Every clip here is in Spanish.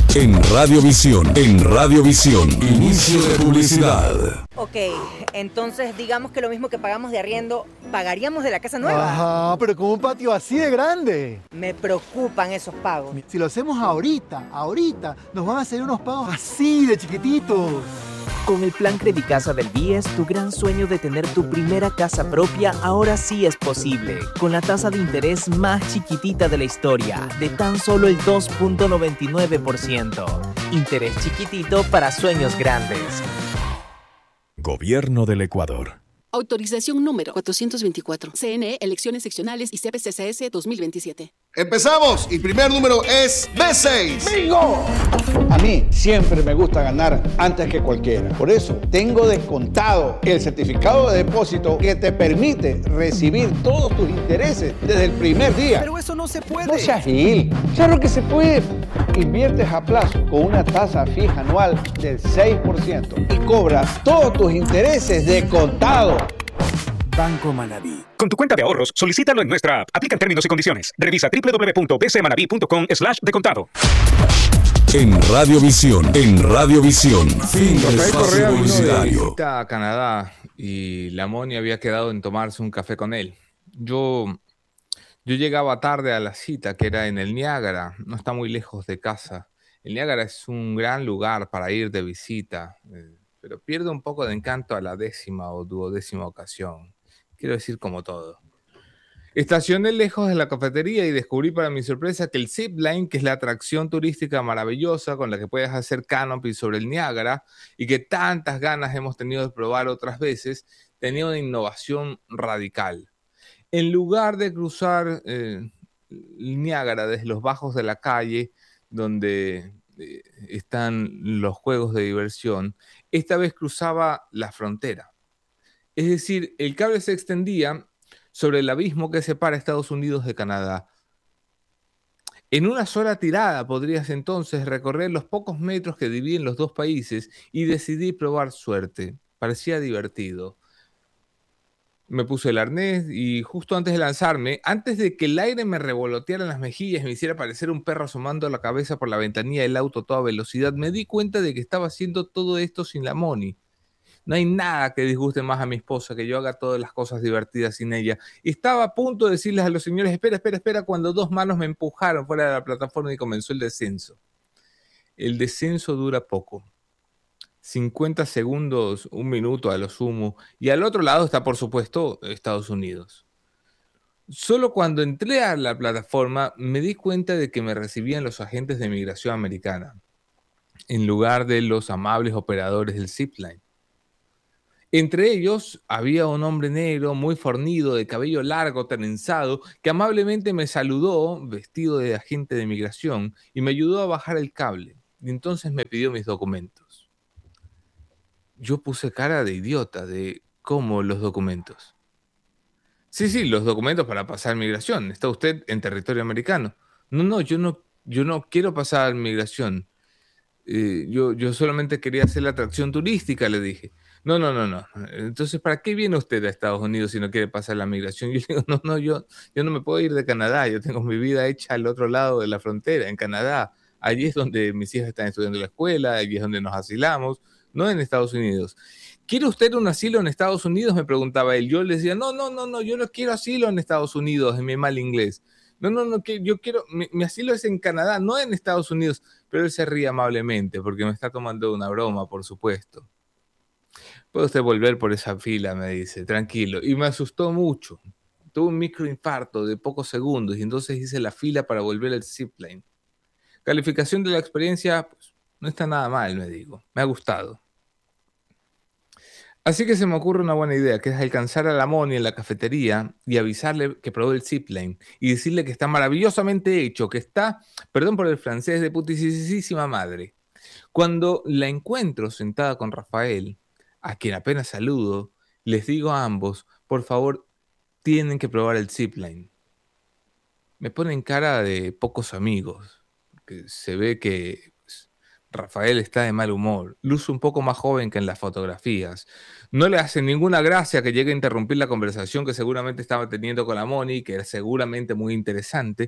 En Radiovisión, inicio de publicidad. Ok, entonces digamos que lo mismo que pagamos de arriendo, ¿pagaríamos de la casa nueva? Ajá, pero con un patio así de grande. Me preocupan esos pagos. Si lo hacemos ahorita, nos van a hacer unos pagos así de chiquititos. Con el plan Credicasa del BIES, tu gran sueño de tener tu primera casa propia ahora sí es posible. Con la tasa de interés más chiquitita de la historia, de tan solo el 2.99%. Interés chiquitito para sueños grandes. Gobierno del Ecuador. Autorización número 424. CNE, Elecciones Seccionales y CPCCS 2027. ¡Empezamos! Y primer número es B6. ¡Bingo! A mí siempre me gusta ganar antes que cualquiera. Por eso tengo descontado el certificado de depósito que te permite recibir todos tus intereses desde el primer día. Pero eso no se puede. No seas gil. Claro que se puede. Inviertes a plazo con una tasa fija anual del 6% y cobras todos tus intereses de contado. Banco Manabí. Con tu cuenta de ahorros, solicítalo en nuestra app. Aplican términos y condiciones. Revisa www.bcmanabi.com/descontado. En Radiovisión, fin del espacio publicitario. Visita a Canadá y la Moni había quedado en tomarse un café con él. Yo llegaba tarde a la cita, que era en el Niágara, no está muy lejos de casa. El Niágara es un gran lugar para ir de visita, pero pierde un poco de encanto a la 10ª o 12ª ocasión. Quiero decir, como todo. Estacioné lejos de la cafetería y descubrí para mi sorpresa que el Zipline, que es la atracción turística maravillosa con la que puedes hacer canopy sobre el Niágara y que tantas ganas hemos tenido de probar otras veces, tenía una innovación radical. En lugar de cruzar el Niágara desde los bajos de la calle, donde están los juegos de diversión, esta vez cruzaba la frontera. Es decir, el cable se extendía sobre el abismo que separa Estados Unidos de Canadá. En una sola tirada podrías entonces recorrer los pocos metros que dividen los dos países y decidí probar suerte. Parecía divertido. Me puse el arnés y justo antes de lanzarme, antes de que el aire me revoloteara en las mejillas y me hiciera parecer un perro asomando la cabeza por la ventanilla del auto a toda velocidad, me di cuenta de que estaba haciendo todo esto sin la Moni. No hay nada que disguste más a mi esposa que yo haga todas las cosas divertidas sin ella. Y estaba a punto de decirles a los señores, espera, cuando dos manos me empujaron fuera de la plataforma y comenzó el descenso. El descenso dura poco. 50 segundos, un minuto a lo sumo. Y al otro lado está, por supuesto, Estados Unidos. Solo cuando entré a la plataforma me di cuenta de que me recibían los agentes de migración americana, en lugar de los amables operadores del Zipline. Entre ellos había un hombre negro muy fornido, de cabello largo, trenzado, que amablemente me saludó, vestido de agente de migración, y me ayudó a bajar el cable. Y entonces me pidió mis documentos. Yo puse cara de idiota, de ¿cómo los documentos? Sí, los documentos para pasar migración. ¿Está usted en territorio americano? No, yo no quiero pasar migración. Yo solamente quería hacer la atracción turística, le dije. No. Entonces, ¿para qué viene usted a Estados Unidos si no quiere pasar la migración? Yo le digo, yo no me puedo ir de Canadá. Yo tengo mi vida hecha al otro lado de la frontera, en Canadá. Allí es donde mis hijas están estudiando en la escuela, allí es donde nos asilamos, no en Estados Unidos. ¿Quiere usted un asilo en Estados Unidos?, me preguntaba él. Yo le decía, no, yo no quiero asilo en Estados Unidos, en mi mal inglés. No, que yo quiero, mi asilo es en Canadá, no en Estados Unidos. Pero él se ríe amablemente porque me está tomando una broma, por supuesto. Puede usted volver por esa fila, me dice, tranquilo. Y me asustó mucho. Tuve un microinfarto de pocos segundos y entonces hice la fila para volver al Zipline. Calificación de la experiencia, pues, no está nada mal, me digo. Me ha gustado. Así que se me ocurre una buena idea, que es alcanzar a la Moni en la cafetería y avisarle que probé el Zipline y decirle que está maravillosamente hecho, que está, perdón por el francés, de putisísima madre. Cuando la encuentro sentada con Rafael, a quien apenas saludo, les digo a ambos, por favor, tienen que probar el Zipline. Me ponen cara de pocos amigos, que se ve que Rafael está de mal humor, luce un poco más joven que en las fotografías. No le hace ninguna gracia que llegue a interrumpir la conversación que seguramente estaba teniendo con la Moni, que era seguramente muy interesante.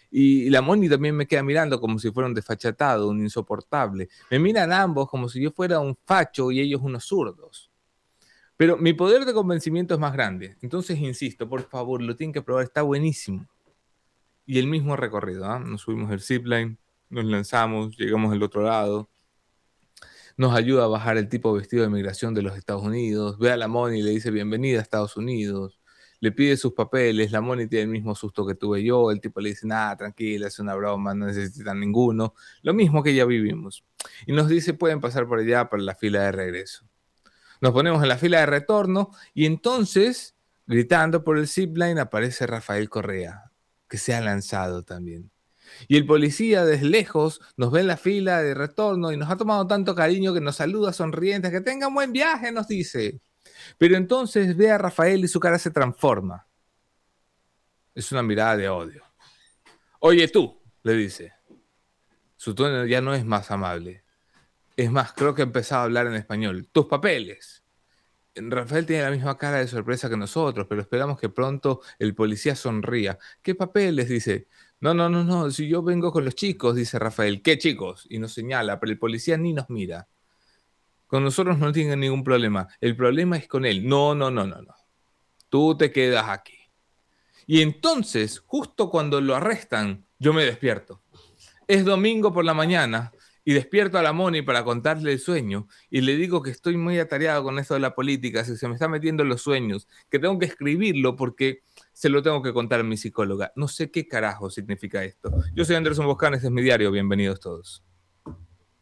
Y la Moni también me queda mirando como si fuera un desfachatado, un insoportable. Me miran ambos como si yo fuera un facho y ellos unos zurdos. Pero mi poder de convencimiento es más grande. Entonces insisto, por favor, lo tienen que probar, está buenísimo. Y el mismo recorrido, ¿eh? Nos subimos el zipline, nos lanzamos, llegamos al otro lado. Nos ayuda a bajar el tipo vestido de migración de los Estados Unidos. Ve a la Moni y le dice bienvenida a Estados Unidos. Le pide sus papeles. La Moni tiene el mismo susto que tuve yo. El tipo le dice, nada, tranquila, es una broma, no necesitan ninguno. Lo mismo que ya vivimos. Y nos dice, pueden pasar por allá para la fila de regreso. Nos ponemos en la fila de retorno y entonces, gritando por el zipline, aparece Rafael Correa, que se ha lanzado también. Y el policía desde lejos nos ve en la fila de retorno y nos ha tomado tanto cariño que nos saluda sonriente, que tengan buen viaje, nos dice. Pero entonces ve a Rafael y su cara se transforma. Es una mirada de odio. Oye tú, le dice. Su tono ya no es más amable. Es más, creo que ha empezado a hablar en español. Tus papeles. Rafael tiene la misma cara de sorpresa que nosotros, pero esperamos que pronto el policía sonría. ¿Qué papeles? Dice. No, si yo vengo con los chicos, dice Rafael. ¿Qué chicos? Y nos señala, pero el policía ni nos mira. Con nosotros no tienen ningún problema. El problema es con él. No. Tú te quedas aquí. Y entonces, justo cuando lo arrestan, yo me despierto. Es domingo por la mañana y despierto a la Moni para contarle el sueño y le digo que estoy muy atareado con esto de la política, si se me está metiendo en los sueños, que tengo que escribirlo porque se lo tengo que contar a mi psicóloga. No sé qué carajo significa esto. Yo soy Anderson Boscan, este es mi diario. Bienvenidos todos.